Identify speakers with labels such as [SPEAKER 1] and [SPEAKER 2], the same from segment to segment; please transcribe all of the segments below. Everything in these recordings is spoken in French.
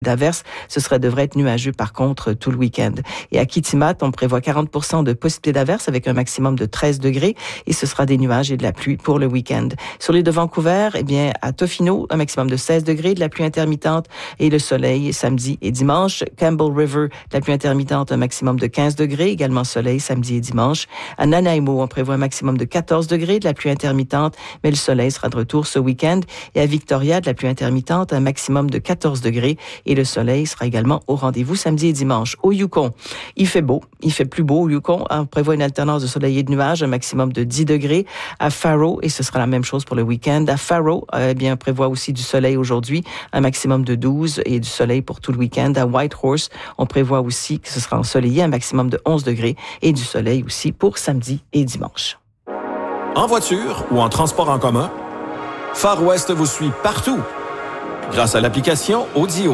[SPEAKER 1] d'averses. Devrait être nuageux, par contre, tout le week-end. Et à Kitimat, on prévoit 40% de possibilité d'averses avec un maximum de 13 degrés et ce sera des nuages et de la pluie pour le week-end. Sur l'île de Vancouver, eh bien, à Tofino, un maximum de 16 degrés, de la pluie intermittente et le soleil samedi et dimanche. Campbell River, de la pluie intermittente, un maximum de 15 degrés, également soleil samedi et dimanche. À Nanaimo, on prévoit un maximum de 14 degrés, de la pluie intermittente, mais le soleil sera de retour ce week-end. Et à Victoria, de la pluie intermittente, un maximum de 14 degrés et le soleil sera également au rendez-vous samedi et dimanche. Au Yukon, il fait beau, il fait plus beau au Yukon. On prévoit une alternance de soleil et de nuages, un maximum de 10 degrés. À Faro, et ce sera la même chose pour le week-end. À Faro, eh bien, on prévoit aussi du soleil aujourd'hui, un maximum de 12 et du soleil pour tout le week-end. À Whitehorse, on prévoit aussi que ce sera ensoleillé, un maximum de 11 degrés et du soleil aussi pour samedi et dimanche.
[SPEAKER 2] En voiture ou en transport en commun, Far West vous suit partout grâce à l'application Audio.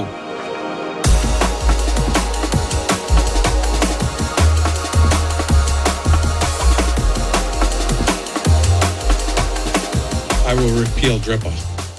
[SPEAKER 3] I will repeal DRIPA.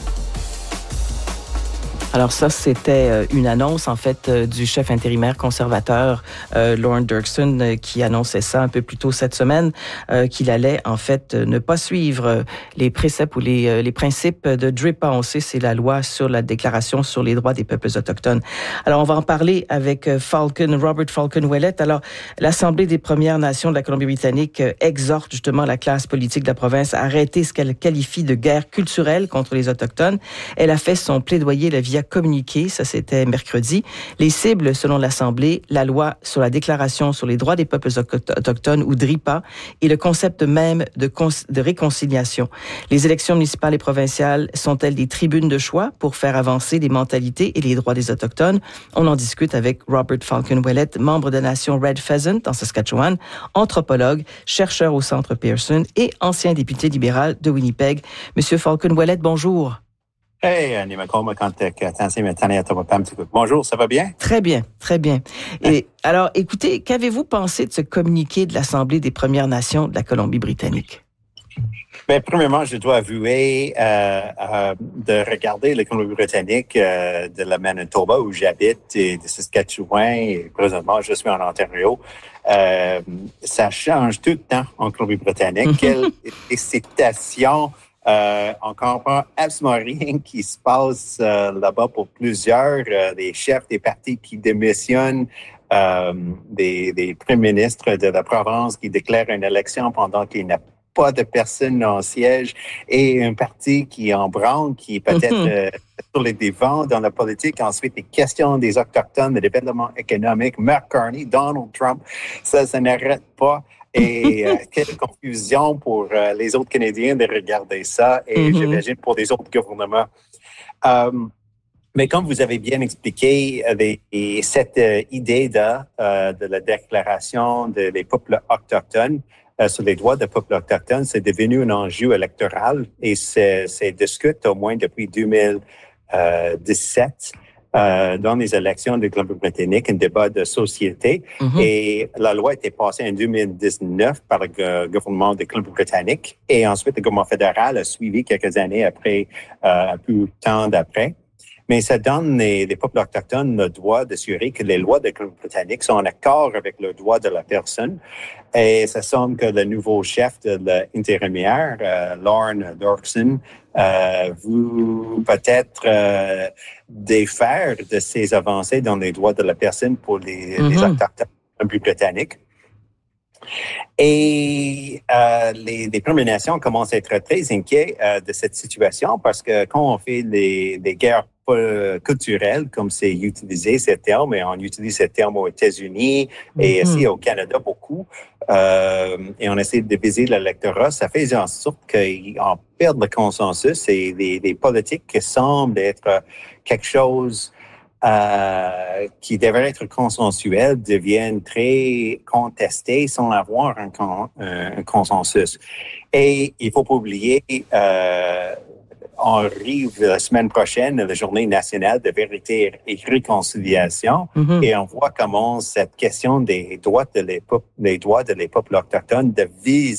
[SPEAKER 1] Alors ça, c'était une annonce, en fait, du chef intérimaire conservateur, Lorne Dirksen, qui annonçait ça un peu plus tôt cette semaine, qu'il allait, en fait, ne pas suivre les préceptes ou les principes de DRIPA. On sait, c'est la loi sur la Déclaration sur les droits des peuples autochtones. Alors, on va en parler avec Robert Falcon-Ouellette. Alors, l'Assemblée des Premières Nations de la Colombie-Britannique exhorte justement la classe politique de la province à arrêter ce qu'elle qualifie de guerre culturelle contre les Autochtones. Elle a fait son plaidoyer via communiqué, ça c'était mercredi. Les cibles, selon l'Assemblée, la loi sur la Déclaration sur les droits des peuples autochtones, ou DRIPA, et le concept même de réconciliation. Les élections municipales et provinciales sont-elles des tribunes de choix pour faire avancer les mentalités et les droits des Autochtones? On en discute avec Robert Falcon-Ouellette, membre de la nation Red Pheasant en Saskatchewan, anthropologue, chercheur au Centre Pearson et ancien député libéral de Winnipeg. Monsieur Falcon-Ouellette, bonjour.
[SPEAKER 4] Hey, bonjour, ça va bien?
[SPEAKER 1] Très bien, très bien. Et alors, écoutez, qu'avez-vous pensé de ce communiqué de l'Assemblée des Premières Nations de la Colombie-Britannique?
[SPEAKER 4] Bien, premièrement, je dois avouer de regarder la Colombie-Britannique de la Manitoba où j'habite et de Saskatchewan et présentement, je suis en Ontario. Ça change tout le temps en Colombie-Britannique. Quelle excitation! On comprend absolument rien qui se passe là-bas pour plusieurs des chefs des partis qui démissionnent, des premiers ministres de la province qui déclarent une élection pendant qu'il n'y a pas de personne en siège et un parti qui est en branle, qui est peut-être sur les devants dans la politique. Ensuite, les questions des Autochtones, le développement économique, Mark Carney, Donald Trump, ça n'arrête pas. Et quelle confusion pour les autres Canadiens de regarder ça et j'imagine pour les autres gouvernements. Mais comme vous avez bien expliqué, cette idée de la déclaration des peuples autochtones sur les droits des peuples autochtones, c'est devenu un enjeu électoral et c'est discuté au moins depuis 2017. Dans les élections de Colombie-Britannique, un débat de société. Et la loi a été passée en 2019 par le gouvernement de Colombie-Britannique. Et ensuite, le gouvernement fédéral a suivi quelques années après, un peu de temps d'après. Mais ça donne les peuples autochtones le droit d'assurer que les lois de Colombie-Britannique sont en accord avec le droit de la personne. Et ça semble que le nouveau chef de l'intérimaire, Lorne Dirksen, vous peut-être défaire de ces avancées dans les droits de la personne pour les Autochtones britanniques. Et les Premières Nations commencent à être très inquiets de cette situation parce que quand on fait des guerres culturelles, comme c'est utilisé ce terme, et on utilise ce terme aux États-Unis et ici au Canada beaucoup, et on essaie de viser l'électorat, ça fait en sorte qu'on perd le consensus et les politiques qui semblent être quelque chose qui devrait être consensuel deviennent très contestés sans avoir un consensus. Et il faut pas oublier, on arrive la semaine prochaine à la Journée nationale de vérité et réconciliation, et on voit comment cette question des droits de les peuples autochtones divise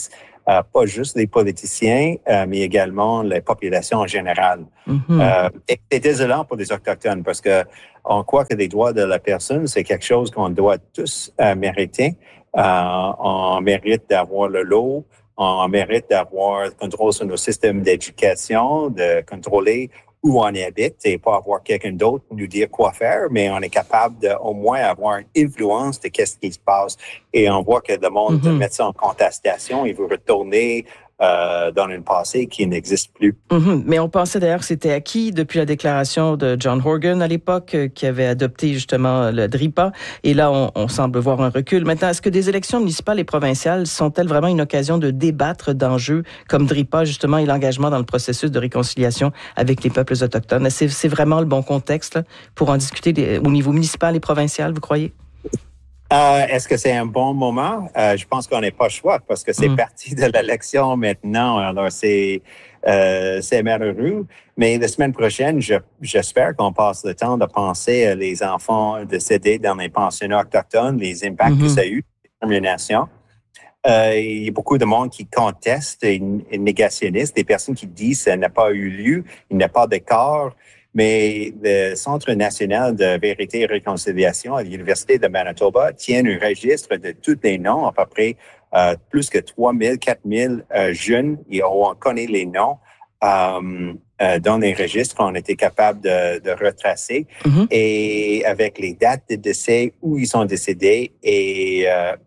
[SPEAKER 4] pas juste les politiciens, mais également la population en général. Et c'est désolant pour les Autochtones parce que on croit que les droits de la personne, c'est quelque chose qu'on doit tous mériter. On mérite d'avoir le lot, on mérite d'avoir le contrôle sur nos systèmes d'éducation, de contrôler où on habite et pas avoir quelqu'un d'autre nous dire quoi faire, mais on est capable de au moins avoir une influence de qu'est-ce qui se passe. Et on voit que le monde met ça en contestation, il veut retourner dans un passé qui n'existe plus.
[SPEAKER 1] Mais on pensait d'ailleurs que c'était acquis depuis la déclaration de John Horgan à l'époque, qui avait adopté justement le DRIPA. Et là, on semble voir un recul. Maintenant, est-ce que des élections municipales et provinciales sont-elles vraiment une occasion de débattre d'enjeux comme DRIPA, justement, et l'engagement dans le processus de réconciliation avec les peuples autochtones? C'est vraiment le bon contexte là, pour en discuter au niveau municipal et provincial, vous croyez?
[SPEAKER 4] Est-ce que c'est un bon moment? Je pense qu'on n'est pas le choix parce que c'est parti de l'élection maintenant. Alors, c'est malheureux. Mais la semaine prochaine, j'espère qu'on passe le temps de penser les enfants décédés dans les pensionnats autochtones, les impacts que ça a eu sur les Premières Nations. Il y a beaucoup de monde qui conteste et négationniste, des personnes qui disent que ça n'a pas eu lieu, il n'y a pas d'écart. Mais le Centre national de vérité et réconciliation à l'Université de Manitoba tient un registre de tous les noms, à peu près plus que 3 000, 4 000 jeunes, et on connaît les noms dans les registres qu'on était capable de retracer, et avec les dates de décès, où ils sont décédés, et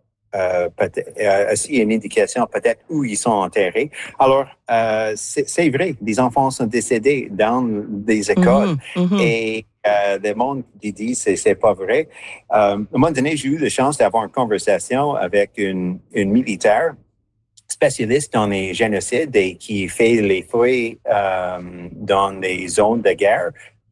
[SPEAKER 4] aussi une indication peut-être où ils sont enterrés. Alors, c'est vrai, des enfants sont décédés dans des écoles et le monde qui dit c'est pas vrai. À un moment donné, j'ai eu la chance d'avoir une conversation avec une militaire spécialiste dans les génocides et qui fait les fouilles dans les zones de guerre.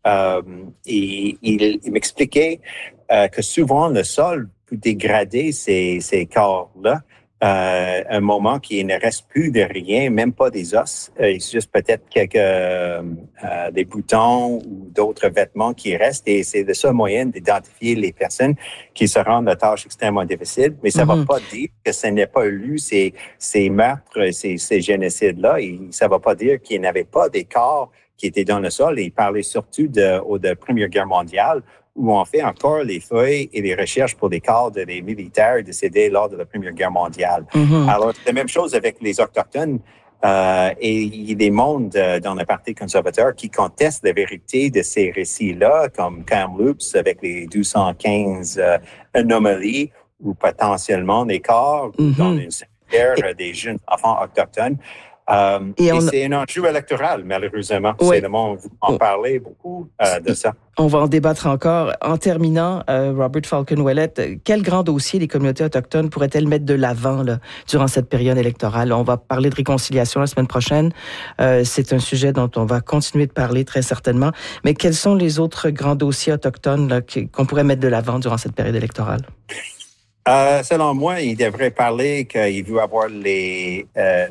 [SPEAKER 4] Et il m'expliquait que souvent le sol peut dégrader ces corps-là un moment qu'il ne reste plus de rien, même pas des os. Il juste peut-être des boutons ou d'autres vêtements qui restent. Et c'est le seul moyen d'identifier les personnes qui se rendent à tâche extrêmement difficile. Mais ça ne va pas dire que ce n'est pas eu ces meurtres, ces génocides-là. Et ça ne va pas dire qu'il n'y avait pas des corps qui étaient dans le sol. Et il parlait surtout de Première Guerre mondiale, où on fait encore les feuilles et les recherches pour des corps des militaires décédés lors de la Première Guerre mondiale. Alors, c'est la même chose avec les Autochtones. Et il y a des mondes dans le Parti conservateur qui contestent la vérité de ces récits-là, comme Kamloops avec les 215 anomalies ou potentiellement des corps dans une cimetière des jeunes enfants autochtones. Et c'est un enjeu électoral, malheureusement. Oui. C'est le monde en parler beaucoup de ça.
[SPEAKER 1] On va en débattre encore. En terminant, Robert Falcon-Ouellette, quel grand dossier les communautés autochtones pourraient-elles mettre de l'avant là, durant cette période électorale? On va parler de réconciliation la semaine prochaine. C'est un sujet dont on va continuer de parler très certainement. Mais quels sont les autres grands dossiers autochtones là, qu'on pourrait mettre de l'avant durant cette période électorale?
[SPEAKER 4] Selon moi, il devrait parler qu'il veut avoir les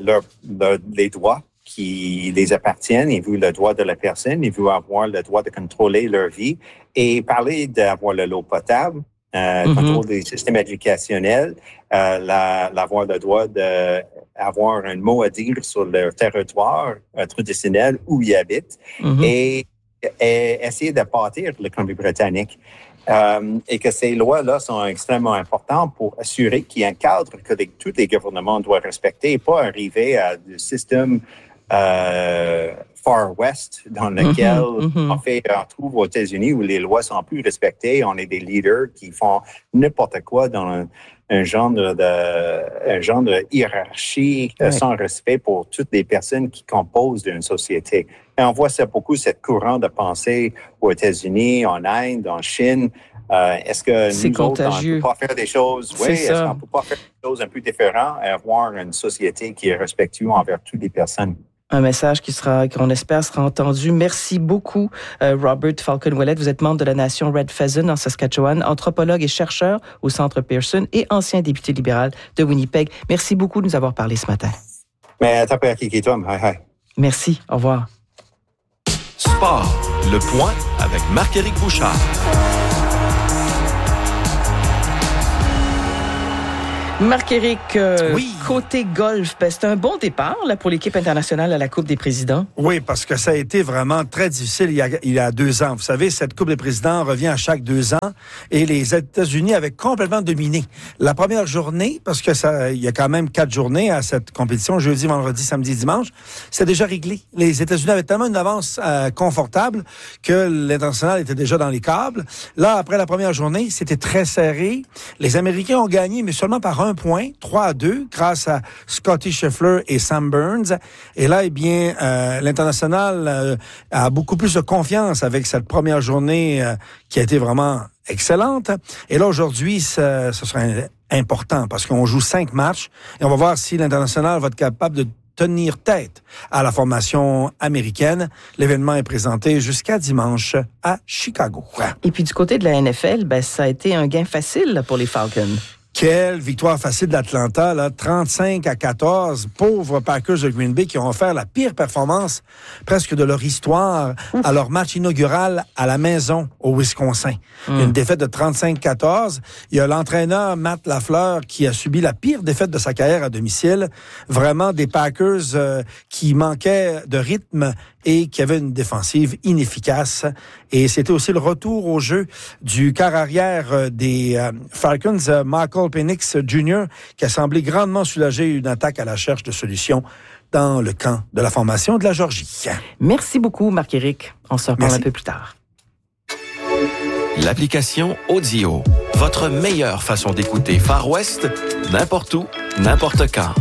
[SPEAKER 4] droits qui les appartiennent. Il veut le droit de la personne. Il veut avoir le droit de contrôler leur vie et parler d'avoir l'eau potable, contrôle des systèmes éducationnels, avoir le droit d'avoir un mot à dire sur leur territoire traditionnel où ils habitent et essayer de bâtir le Colombie-Britannique. Et que ces lois-là sont extrêmement importantes pour assurer qu'il y a un cadre que tous les gouvernements doivent respecter et pas arriver à des systèmes Far West dans lequel on trouve aux États-Unis où les lois sont plus respectées. On est des leaders qui font n'importe quoi dans un genre de hiérarchie sans respect pour toutes les personnes qui composent une société. Et on voit ça beaucoup, cette courant de pensée aux États-Unis, en Inde, en Chine. Est-ce que nous autres, on ne peut pas faire des choses? Oui, est-ce qu'on ne peut pas faire des choses un peu différentes et avoir une société qui est respectueuse envers toutes les personnes?
[SPEAKER 1] Un message qu'on espère sera entendu. Merci beaucoup, Robert Falcon-Ouellette. Vous êtes membre de la nation Red Pheasant en Saskatchewan, anthropologue et chercheur au Centre Pearson et ancien député libéral de Winnipeg. Merci beaucoup de nous avoir parlé ce matin.
[SPEAKER 4] Mais t'as pas qui toi, hi.
[SPEAKER 1] Merci, au revoir.
[SPEAKER 2] Sport, le point avec Marc-Éric Bouchard.
[SPEAKER 1] Marc-Éric,
[SPEAKER 5] Oui.
[SPEAKER 1] côté golf, c'est un bon départ là, pour l'équipe internationale à la Coupe des présidents.
[SPEAKER 5] Oui, parce que ça a été vraiment très difficile il y a 2 ans. Vous savez, cette Coupe des présidents revient à chaque 2 ans et les États-Unis avaient complètement dominé. La première journée, parce que il y a quand même 4 journées à cette compétition, jeudi, vendredi, samedi, dimanche, c'est déjà réglé. Les États-Unis avaient tellement une avance confortable que l'international était déjà dans les câbles. Là, après la première journée, c'était très serré. Les Américains ont gagné, mais seulement par 1 point, 3-2, grâce à Scottie Scheffler et Sam Burns. Et là, eh bien, l'international a beaucoup plus de confiance avec cette première journée qui a été vraiment excellente. Et là, aujourd'hui, ce sera important parce qu'on joue 5 matchs et on va voir si l'international va être capable de tenir tête à la formation américaine. L'événement est présenté jusqu'à dimanche à Chicago.
[SPEAKER 1] Et puis du côté de la NFL, ça a été un gain facile là, pour les Falcons.
[SPEAKER 5] Quelle victoire facile d'Atlanta, là, 35-14. Pauvres Packers de Green Bay qui ont offert la pire performance presque de leur histoire à leur match inaugural à la maison au Wisconsin. Une défaite de 35-14. Il y a l'entraîneur Matt Lafleur qui a subi la pire défaite de sa carrière à domicile. Vraiment des Packers qui manquaient de rythme et qui avaient une défensive inefficace. Et c'était aussi le retour au jeu du quart arrière des Falcons, Michael Penix Jr., qui a semblé grandement soulager une attaque à la recherche de solutions dans le camp de la formation de la Géorgie.
[SPEAKER 1] Merci beaucoup, Marc-Éric. On se reparle un peu plus tard.
[SPEAKER 2] L'application Audio, votre meilleure façon d'écouter Far West, n'importe où, n'importe quand.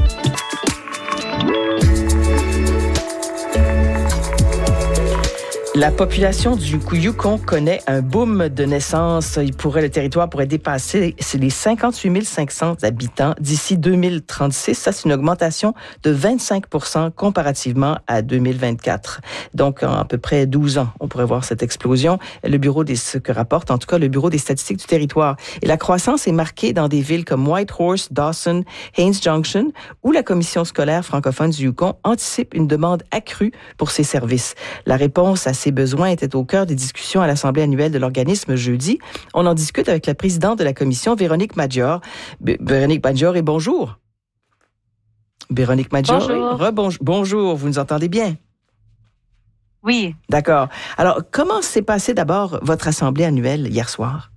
[SPEAKER 1] La population du Yukon connaît un boom de naissance. Le territoire pourrait dépasser les 58 500 habitants d'ici 2036. Ça, c'est une augmentation de 25% comparativement à 2024. Donc, en à peu près 12 ans, on pourrait voir cette explosion. Ce que rapporte, en tout cas, le Bureau des statistiques du territoire. Et la croissance est marquée dans des villes comme Whitehorse, Dawson, Haines Junction, où la Commission scolaire francophone du Yukon anticipe une demande accrue pour ses services. La réponse à ces besoins étaient au cœur des discussions à l'Assemblée annuelle de l'organisme jeudi. On en discute avec la présidente de la commission, Véronique Maggior. Véronique Maggior, et bonjour. Véronique Maggior,
[SPEAKER 6] bonjour.
[SPEAKER 1] Bonjour, vous nous entendez bien?
[SPEAKER 6] Oui.
[SPEAKER 1] D'accord. Alors, comment s'est passé d'abord votre assemblée annuelle hier soir?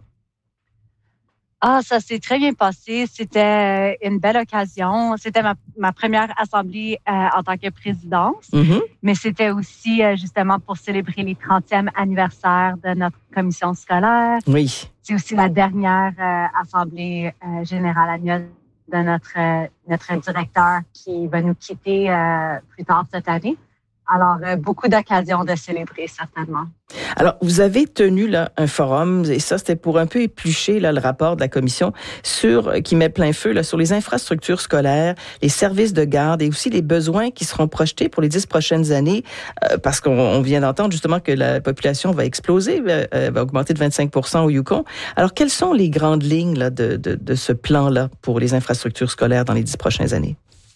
[SPEAKER 6] Ça s'est très bien passé. C'était une belle occasion. C'était ma première assemblée en tant que présidente, mais c'était aussi justement pour célébrer les 30e anniversaire de notre commission scolaire.
[SPEAKER 1] Oui.
[SPEAKER 6] C'est aussi la dernière assemblée générale annuelle de notre directeur qui va nous quitter plus tard cette année. Alors, beaucoup d'occasions de célébrer, certainement.
[SPEAKER 1] Alors, vous avez tenu là un forum, et ça, c'était pour un peu éplucher là, le rapport de la commission qui met plein feu là, sur les infrastructures scolaires, les services de garde et aussi les besoins qui seront projetés pour les 10 prochaines années, parce qu'on vient d'entendre justement que la population va exploser, va augmenter de 25% au Yukon. Alors, quelles sont les grandes lignes là, de ce plan-là pour les infrastructures scolaires dans les 10 prochaines années?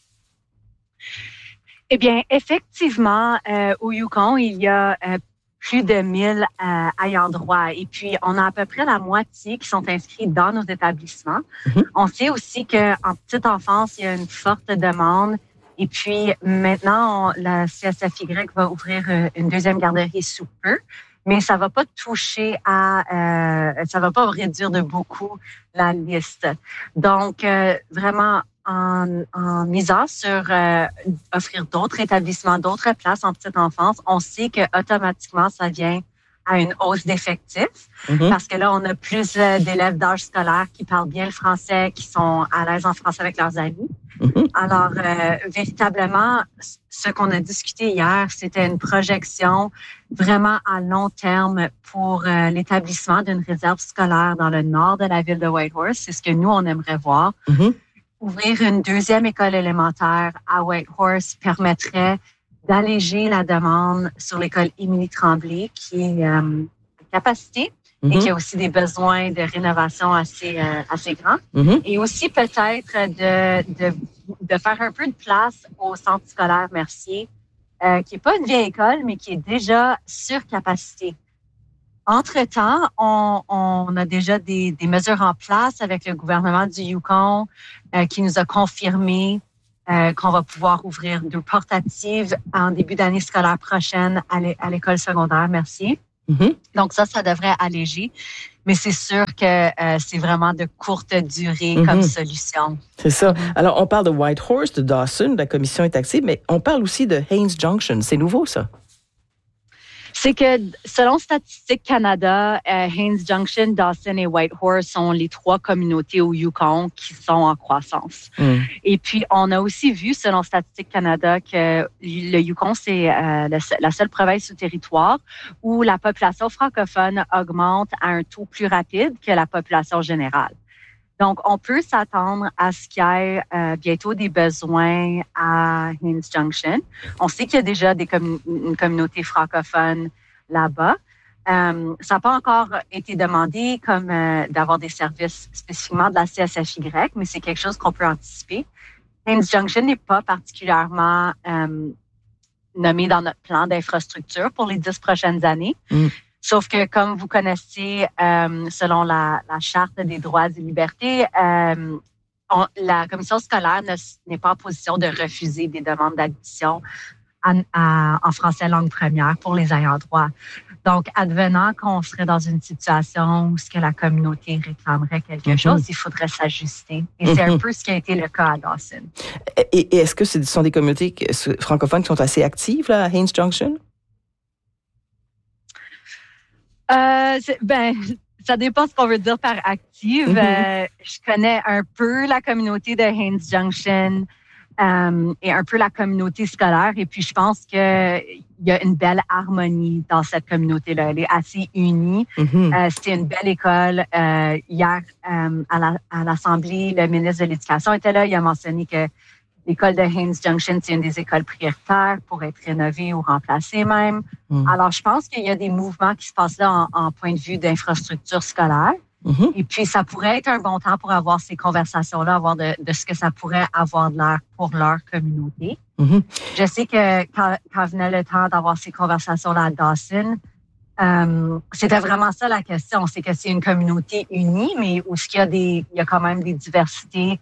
[SPEAKER 6] Eh bien, effectivement, au Yukon, il y a plus de 1000 ayants droit. Et puis, on a à peu près la moitié qui sont inscrits dans nos établissements. On sait aussi qu'en petite enfance, il y a une forte demande. Et puis, maintenant, la CSFY va ouvrir une deuxième garderie sous peu. Mais ça va pas toucher ça va pas réduire de beaucoup la liste. Donc, vraiment, en misant sur offrir d'autres établissements, d'autres places en petite enfance, on sait que automatiquement ça vient à une hausse d'effectifs parce que là, on a plus d'élèves d'âge scolaire qui parlent bien le français, qui sont à l'aise en français avec leurs amis. Alors, véritablement, ce qu'on a discuté hier, c'était une projection vraiment à long terme pour l'établissement d'une réserve scolaire dans le nord de la ville de Whitehorse. C'est ce que nous, on aimerait voir. Ouvrir une deuxième école élémentaire à Whitehorse permettrait d'alléger la demande sur l'école Émilie Tremblay, qui est à capacité et qui a aussi des besoins de rénovation assez grands. Et aussi peut-être de faire un peu de place au centre scolaire Mercier, qui n'est pas une vieille école, mais qui est déjà sur capacité. Entre-temps, on a déjà des mesures en place avec le gouvernement du Yukon qui nous a confirmé qu'on va pouvoir ouvrir 2 portatives en début d'année scolaire prochaine à l'école secondaire. Merci. Mm-hmm. Donc ça devrait alléger. Mais c'est sûr que c'est vraiment de courte durée comme solution.
[SPEAKER 1] C'est ça. Alors, on parle de Whitehorse, de Dawson, la commission est active, mais on parle aussi de Haines Junction. C'est nouveau, ça?
[SPEAKER 6] C'est que, selon Statistique Canada, Haines Junction, Dawson et Whitehorse sont les 3 communautés au Yukon qui sont en croissance. Et puis, on a aussi vu, selon Statistique Canada, que le Yukon, c'est la seule province sous territoire où la population francophone augmente à un taux plus rapide que la population générale. Donc, on peut s'attendre à ce qu'il y ait bientôt des besoins à Haines Junction. On sait qu'il y a déjà une communauté francophone là-bas. Ça n'a pas encore été demandé comme d'avoir des services spécifiquement de la CSFY, mais c'est quelque chose qu'on peut anticiper. Haines Junction n'est pas particulièrement nommé dans notre plan d'infrastructure pour les 10 prochaines années. Sauf que, comme vous connaissez, selon la Charte des droits et libertés, la commission scolaire n'est pas en position de refuser des demandes d'admission en français langue première pour les ayants droit. Donc, advenant qu'on serait dans une situation où la communauté réclamerait quelque chose, il faudrait s'ajuster. Et c'est un peu ce qui a été le cas à Dawson.
[SPEAKER 1] Et est-ce que ce sont des communautés francophones qui sont assez actives là, à Haines Junction?
[SPEAKER 6] Ça dépend ce qu'on veut dire par active. Je connais un peu la communauté de Haines Junction et un peu la communauté scolaire. Et puis, je pense qu'il y a une belle harmonie dans cette communauté-là. Elle est assez unie. C'était une belle école. Hier, à l'Assemblée, le ministre de l'Éducation était là. Il a mentionné que l'école de Haines Junction, c'est une des écoles prioritaires pour être rénovée ou remplacée même. Alors, je pense qu'il y a des mouvements qui se passent là en point de vue d'infrastructure scolaire. Et puis, ça pourrait être un bon temps pour avoir ces conversations-là, avoir de ce que ça pourrait avoir de l'air pour leur communauté. Je sais que quand venait le temps d'avoir ces conversations-là à Dawson, c'était vraiment ça la question. C'est que c'est une communauté unie, mais où il y a quand même des diversités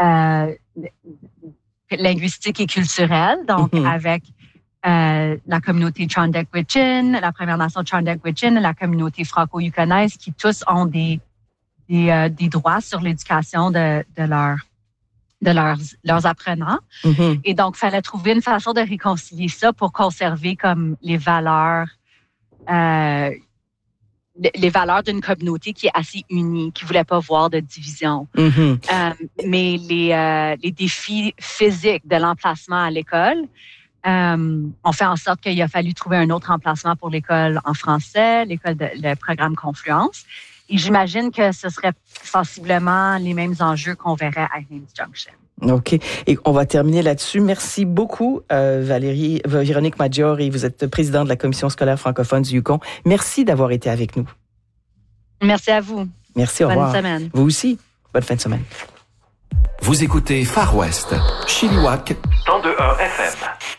[SPEAKER 6] linguistique et culturelle, donc avec la communauté Chandek-Witchin, la Première Nation Chandek-Witchin, la communauté franco-yukonaise, qui tous ont des droits sur l'éducation de leurs apprenants. Et donc, il fallait trouver une façon de réconcilier ça pour conserver comme les valeurs d'une communauté qui est assez unie, qui ne voulait pas voir de division. Mais les défis physiques de l'emplacement à l'école ont fait en sorte qu'il a fallu trouver un autre emplacement pour l'école en français, le programme Confluence. Et j'imagine que ce serait sensiblement les mêmes enjeux qu'on verrait à Haines Junction.
[SPEAKER 1] OK. Et on va terminer là-dessus. Merci beaucoup, Véronique Maggiore. Vous êtes présidente de la Commission scolaire francophone du Yukon. Merci d'avoir été avec nous.
[SPEAKER 6] Merci à vous.
[SPEAKER 1] Merci, au revoir.
[SPEAKER 6] Bonne semaine.
[SPEAKER 1] Vous aussi. Bonne fin de semaine.
[SPEAKER 2] Vous écoutez Far West, Chilliwack, 102.1 FM.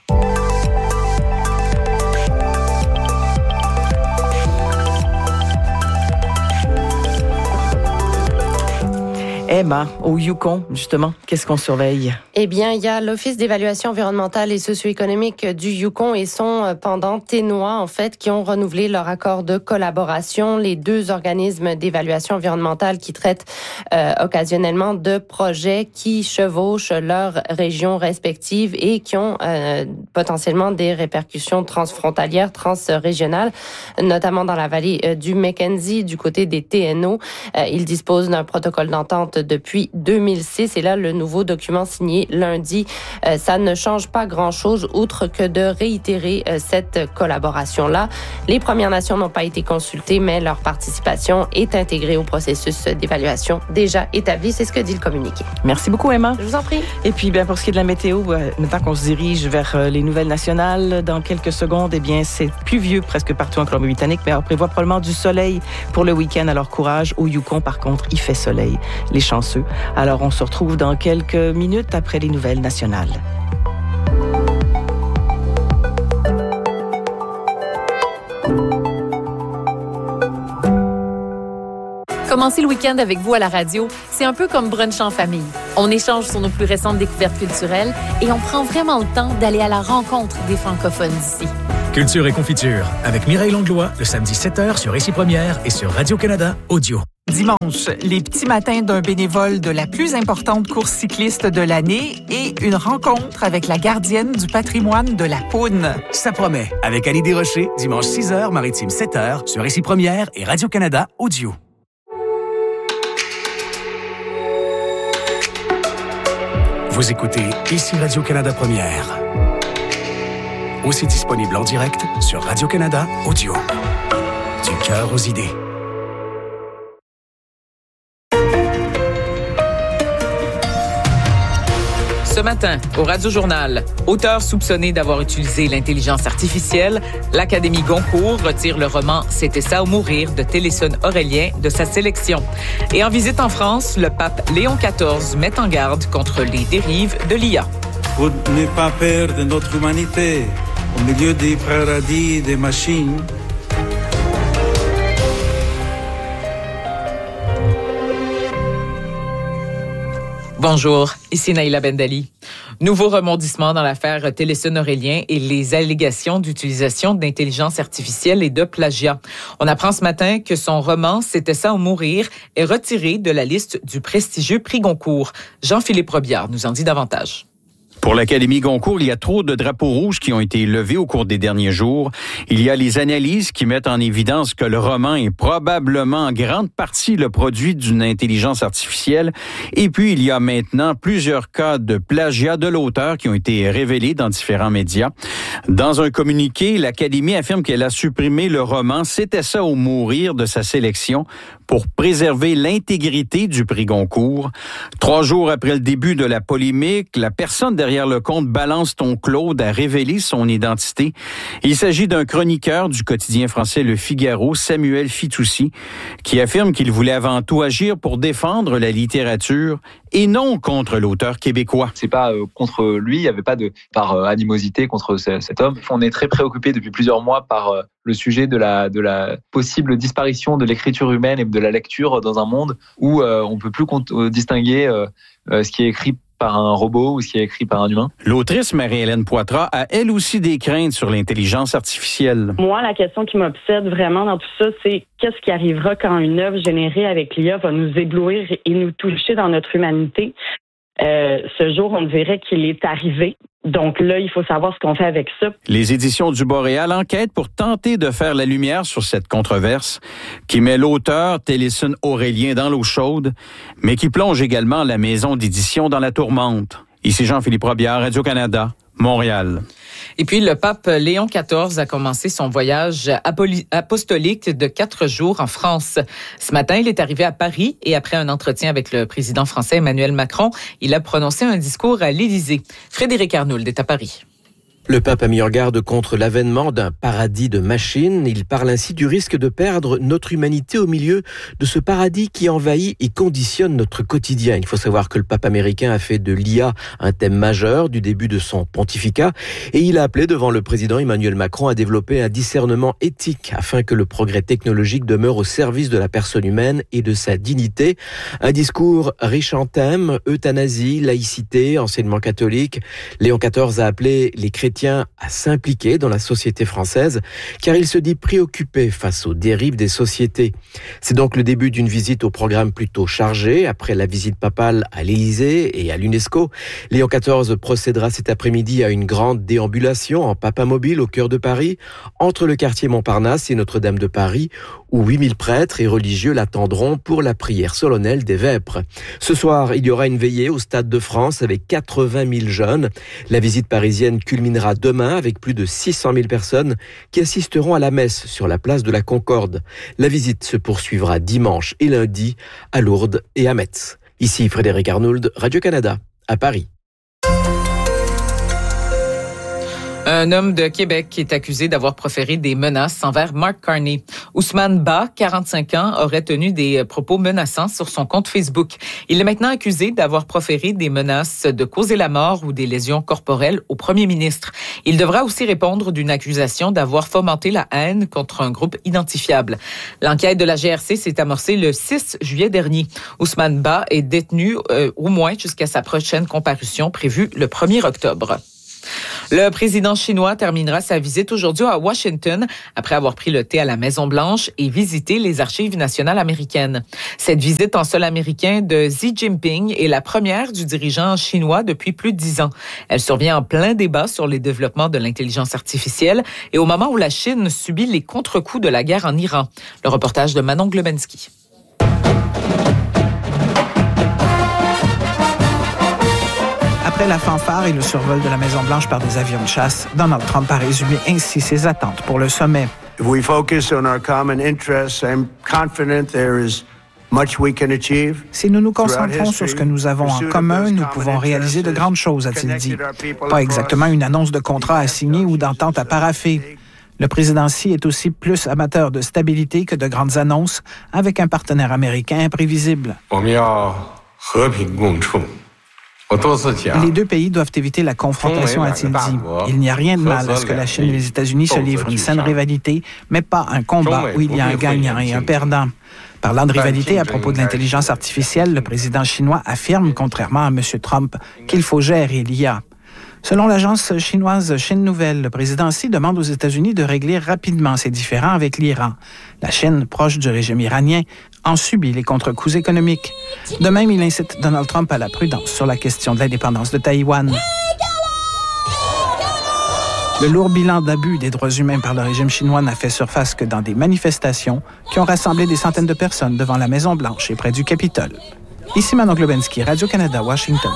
[SPEAKER 1] Emma, au Yukon, justement, qu'est-ce qu'on surveille?
[SPEAKER 7] Eh bien, il y a l'Office d'évaluation environnementale et socio-économique du Yukon et son pendant TENOA, en fait, qui ont renouvelé leur accord de collaboration. Les 2 organismes d'évaluation environnementale qui traitent occasionnellement de projets qui chevauchent leurs régions respectives et qui ont potentiellement des répercussions transfrontalières, transrégionales, notamment dans la vallée du Mackenzie, du côté des TNO. Ils disposent d'un protocole d'entente depuis 2006 et là, le nouveau document signé lundi, ça ne change pas grand-chose outre que de réitérer cette collaboration-là. Les Premières Nations n'ont pas été consultées, mais leur participation est intégrée au processus d'évaluation déjà établi. C'est ce que dit le communiqué.
[SPEAKER 1] Merci beaucoup, Emma.
[SPEAKER 7] Je vous en prie.
[SPEAKER 1] Et puis, bien, pour ce qui est de la météo, maintenant qu'on se dirige vers les nouvelles nationales, dans quelques secondes, eh bien, c'est pluvieux presque partout en Colombie-Britannique, mais on prévoit probablement du soleil pour le week-end. Alors, courage. Au Yukon, par contre, il fait soleil. Les chanceux. Alors, on se retrouve dans quelques minutes après les nouvelles nationales.
[SPEAKER 8] Commencer le week-end avec vous à la radio, c'est un peu comme brunch en famille. On échange sur nos plus récentes découvertes culturelles et on prend vraiment le temps d'aller à la rencontre des francophones d'ici.
[SPEAKER 9] Culture et confiture avec Mireille Langlois, le samedi 7h sur Ici Première et sur Radio-Canada Audio.
[SPEAKER 10] Dimanche, les petits matins d'un bénévole de la plus importante course cycliste de l'année et une rencontre avec la gardienne du patrimoine de la Poudre.
[SPEAKER 9] Ça promet, avec Annie Desrochers, dimanche 6h, Maritime 7h, sur Ici Première et Radio-Canada Audio. Vous écoutez Ici Radio-Canada Première. Aussi disponible en direct sur Radio-Canada Audio. Du cœur aux idées.
[SPEAKER 11] Ce matin, au Radio-Journal, auteur soupçonné d'avoir utilisé l'intelligence artificielle, l'Académie Goncourt retire le roman « C'était ça ou mourir » de Téléson-Aurélien de sa sélection. Et en visite en France, le pape Léon XIV met en garde contre les dérives de l'IA.
[SPEAKER 12] Pour ne pas perdre notre humanité au milieu des paradis des machines,
[SPEAKER 11] Bonjour, ici Naïla Bendali. Nouveau rebondissement dans l'affaire Téléson-Aurélien et les allégations d'utilisation d'intelligence artificielle et de plagiat. On apprend ce matin que son roman « C'était ça ou mourir » est retiré de la liste du prestigieux prix Goncourt. Jean-Philippe Robillard nous en dit davantage.
[SPEAKER 13] Pour l'Académie Goncourt, il y a trop de drapeaux rouges qui ont été levés au cours des derniers jours. Il y a les analyses qui mettent en évidence que le roman est probablement en grande partie le produit d'une intelligence artificielle. Et puis, il y a maintenant plusieurs cas de plagiat de l'auteur qui ont été révélés dans différents médias. Dans un communiqué, l'Académie affirme qu'elle a supprimé le roman « C'était ça ou mourir » de sa sélection pour préserver l'intégrité du prix Goncourt. 3 jours après le début de la polémique, la personne derrière le compte Balance ton Claude a révélé son identité. Il s'agit d'un chroniqueur du quotidien français Le Figaro, Samuel Fitoussi, qui affirme qu'il voulait avant tout agir pour défendre la littérature et non contre l'auteur québécois.
[SPEAKER 14] C'est pas contre lui, il n'y avait pas par animosité contre cet homme. On est très préoccupé depuis plusieurs mois par le sujet de la possible disparition de l'écriture humaine et de la lecture dans un monde où on peut plus distinguer ce qui est écrit par un robot ou ce qui est écrit par un humain.
[SPEAKER 13] L'autrice Marie-Hélène Poitras a elle aussi des craintes sur l'intelligence artificielle.
[SPEAKER 15] Moi, la question qui m'obsède vraiment dans tout ça, c'est qu'est-ce qui arrivera quand une œuvre générée avec l'IA va nous éblouir et nous toucher dans notre humanité. Ce jour, on dirait qu'il est arrivé. Donc là, il faut savoir ce qu'on fait avec ça.
[SPEAKER 13] Les éditions du Boréal enquêtent pour tenter de faire la lumière sur cette controverse qui met l'auteur Téléson-Aurélien dans l'eau chaude, mais qui plonge également la maison d'édition dans la tourmente. Ici Jean-Philippe Robillard, Radio-Canada, Montréal.
[SPEAKER 11] Et puis, le pape Léon XIV a commencé son voyage apostolique de 4 jours en France. Ce matin, il est arrivé à Paris et après un entretien avec le président français Emmanuel Macron, il a prononcé un discours à l'Élysée. Frédéric Arnould est à Paris.
[SPEAKER 16] Le pape a mis en garde contre l'avènement d'un paradis de machines. Il parle ainsi du risque de perdre notre humanité au milieu de ce paradis qui envahit et conditionne notre quotidien. Il faut savoir que le pape américain a fait de l'IA un thème majeur du début de son pontificat et il a appelé devant le président Emmanuel Macron à développer un discernement éthique afin que le progrès technologique demeure au service de la personne humaine et de sa dignité. Un discours riche en thèmes, euthanasie, laïcité, enseignement catholique. Léon XIV a appelé les chrétiens à s'impliquer dans la société française, car il se dit préoccupé face aux dérives des sociétés. C'est donc le début d'une visite au programme plutôt chargé. Après la visite papale à l'Élysée et à l'UNESCO, Léon XIV procédera cet après-midi à une grande déambulation en papamobile au cœur de Paris, entre le quartier Montparnasse et Notre-Dame de Paris, où 8000 prêtres et religieux l'attendront pour la prière solennelle des Vêpres. Ce soir, il y aura une veillée au Stade de France avec 80 000 jeunes. La visite parisienne culminera demain avec plus de 600 000 personnes qui assisteront à la messe sur la place de la Concorde. La visite se poursuivra dimanche et lundi à Lourdes et à Metz. Ici Frédéric Arnould, Radio-Canada, à Paris.
[SPEAKER 11] Un homme de Québec est accusé d'avoir proféré des menaces envers Mark Carney. Ousmane Ba, 45 ans, aurait tenu des propos menaçants sur son compte Facebook. Il est maintenant accusé d'avoir proféré des menaces de causer la mort ou des lésions corporelles au premier ministre. Il devra aussi répondre d'une accusation d'avoir fomenté la haine contre un groupe identifiable. L'enquête de la GRC s'est amorcée le 6 juillet dernier. Ousmane Ba est détenu au moins jusqu'à sa prochaine comparution prévue le 1er octobre. Le président chinois terminera sa visite aujourd'hui à Washington après avoir pris le thé à la Maison-Blanche et visité les archives nationales américaines. Cette visite en sol américain de Xi Jinping est la première du dirigeant chinois depuis plus de 10 ans. Elle survient en plein débat sur les développements de l'intelligence artificielle et au moment où la Chine subit les contre-coups de la guerre en Iran. Le reportage de Manon Globensky.
[SPEAKER 17] Après la fanfare et le survol de la Maison-Blanche par des avions de chasse, Donald Trump a résumé ainsi ses attentes pour le sommet.
[SPEAKER 18] If we focus on our common interests, I'm confident there is much we can achieve.
[SPEAKER 17] Si nous nous concentrons sur ce que nous avons en commun, nous pouvons réaliser de grandes choses, a-t-il dit. Pas exactement une annonce de contrat à signer ou d'entente à paraffer. Le président Xi est aussi plus amateur de stabilité que de grandes annonces, avec un partenaire américain imprévisible. Les deux pays doivent éviter la confrontation, a-t-il dit. Il n'y a rien de mal à ce que la Chine et les États-Unis se livrent une saine rivalité, mais pas un combat où il y a un gagnant et un perdant. Parlant de rivalité à propos de l'intelligence artificielle, le président chinois affirme, contrairement à M. Trump, qu'il faut gérer l'IA. Selon l'agence chinoise Chine Nouvelle, le président Xi demande aux États-Unis de régler rapidement ses différends avec l'Iran. La Chine, proche du régime iranien, en subit les contre-coups économiques. De même, il incite Donald Trump à la prudence sur la question de l'indépendance de Taïwan. Le lourd bilan d'abus des droits humains par le régime chinois n'a fait surface que dans des manifestations qui ont rassemblé des centaines de personnes devant la Maison-Blanche et près du Capitole. Ici Manon Globensky, Radio-Canada, Washington.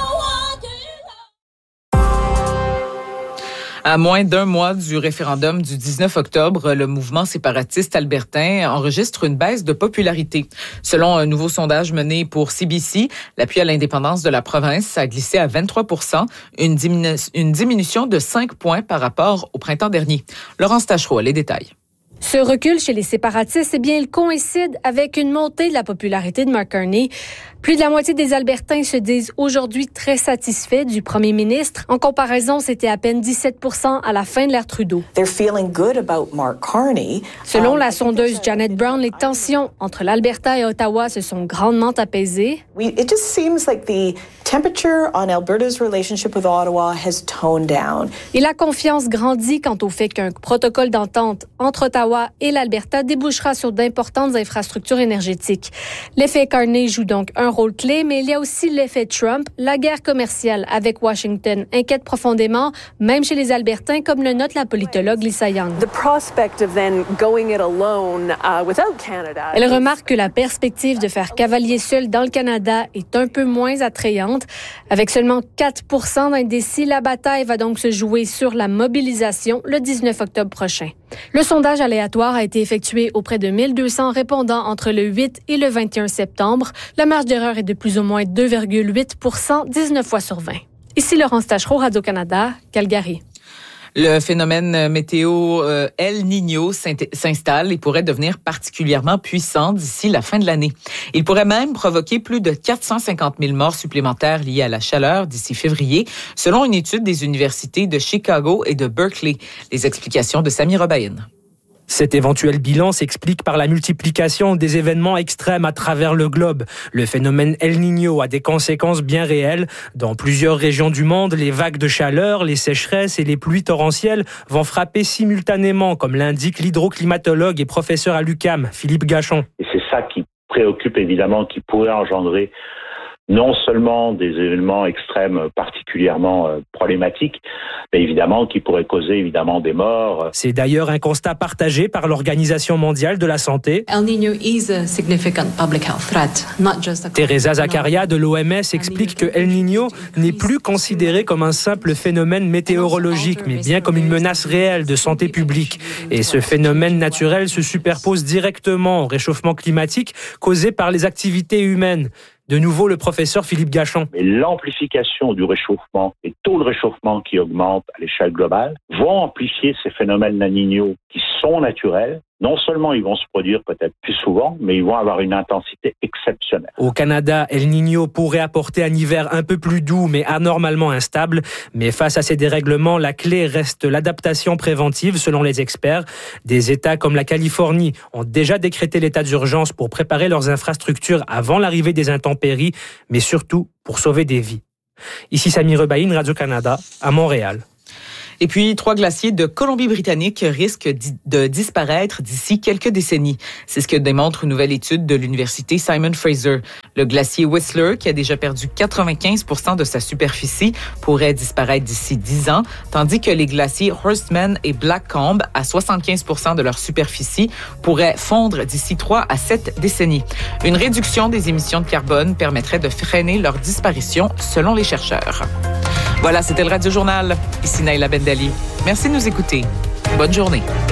[SPEAKER 11] À moins d'un mois du référendum du 19 octobre, le mouvement séparatiste albertain enregistre une baisse de popularité. Selon un nouveau sondage mené pour CBC, l'appui à l'indépendance de la province a glissé à 23 %, une diminution de 5 points par rapport au printemps dernier. Laurence Tachereau a les détails.
[SPEAKER 19] Ce recul chez les séparatistes, il coïncide avec une montée de la popularité de Mark Carney. Plus de la moitié des Albertains se disent aujourd'hui très satisfaits du premier ministre. En comparaison, c'était à peine 17 % à la fin de l'ère Trudeau. Selon la sondeuse Janet Brown, les tensions entre l'Alberta et Ottawa se sont grandement apaisées. Et la confiance grandit quant au fait qu'un protocole d'entente entre Ottawa et l'Alberta débouchera sur d'importantes infrastructures énergétiques. L'effet Carney joue donc un rôle clé, mais il y a aussi l'effet Trump. La guerre commerciale avec Washington inquiète profondément, même chez les Albertains, comme le note la politologue Lisa Young. Elle remarque que la perspective de faire cavalier seul dans le Canada est un peu moins attrayante. Avec seulement 4 % d'indécis, la bataille va donc se jouer sur la mobilisation le 19 octobre prochain. Le sondage aléatoire a été effectué auprès de 1200 répondants entre le 8 et le 21 septembre. La marge d'erreur est de plus ou moins 2,8 %, 19 fois sur 20. Ici Laurence Tachereau, Radio-Canada, Calgary.
[SPEAKER 11] Le phénomène météo El Niño s'installe et pourrait devenir particulièrement puissant d'ici la fin de l'année. Il pourrait même provoquer plus de 450 000 morts supplémentaires liées à la chaleur d'ici février, selon une étude des universités de Chicago et de Berkeley. Les explications de Sami Robaïn.
[SPEAKER 20] Cet éventuel bilan s'explique par la multiplication des événements extrêmes à travers le globe. Le phénomène El Niño a des conséquences bien réelles. Dans plusieurs régions du monde, les vagues de chaleur, les sécheresses et les pluies torrentielles vont frapper simultanément, comme l'indique l'hydroclimatologue et professeur à l'UQAM, Philippe Gachon.
[SPEAKER 21] Et c'est ça qui préoccupe évidemment, qui pourrait engendrer non seulement des événements extrêmes particulièrement problématiques, mais évidemment qui pourraient causer évidemment des morts.
[SPEAKER 20] C'est d'ailleurs un constat partagé par l'Organisation mondiale de la santé.
[SPEAKER 22] El Niño is a significant public health threat, not just a...
[SPEAKER 20] Teresa Zaccaria de l'OMS explique que El Niño n'est plus considéré comme un simple phénomène météorologique, mais bien comme une menace réelle de santé publique. Et ce phénomène naturel se superpose directement au réchauffement climatique causé par les activités humaines. De nouveau, le professeur Philippe Gachon.
[SPEAKER 21] Mais l'amplification du réchauffement, les taux de réchauffement qui augmentent à l'échelle globale vont amplifier ces phénomènes La Niña qui sont naturels. Non seulement ils vont se produire peut-être plus souvent, mais ils vont avoir une intensité exceptionnelle.
[SPEAKER 20] Au Canada, El Niño pourrait apporter un hiver un peu plus doux, mais anormalement instable. Mais face à ces dérèglements, la clé reste l'adaptation préventive, selon les experts. Des États comme la Californie ont déjà décrété l'état d'urgence pour préparer leurs infrastructures avant l'arrivée des intempéries, mais surtout pour sauver des vies. Ici Sami Rebaïn, Radio-Canada, à Montréal.
[SPEAKER 11] Et puis, 3 glaciers de Colombie-Britannique risquent de disparaître d'ici quelques décennies. C'est ce que démontre une nouvelle étude de l'université Simon Fraser. Le glacier Whistler, qui a déjà perdu 95% de sa superficie, pourrait disparaître d'ici 10 ans, tandis que les glaciers Horstman et Blackcomb, à 75% de leur superficie, pourraient fondre d'ici 3 à 7 décennies. Une réduction des émissions de carbone permettrait de freiner leur disparition, selon les chercheurs. Voilà, c'était le Radio Journal. Ici Naïla Bendali. Merci de nous écouter. Bonne journée.